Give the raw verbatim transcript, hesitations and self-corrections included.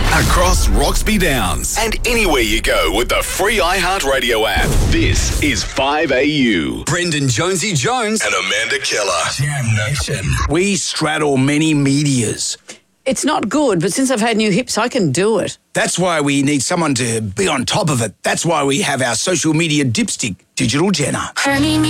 Across Roxby Downs and anywhere you go with the free iHeartRadio app. This is five A U. Brendan Jonesy Jones and Amanda Keller. Jam Nation. We straddle many medias. It's not good, but since I've had new hips, I can do it. That's why we need someone to be on top of it. That's why we have our social media dipstick, Digital Jenna.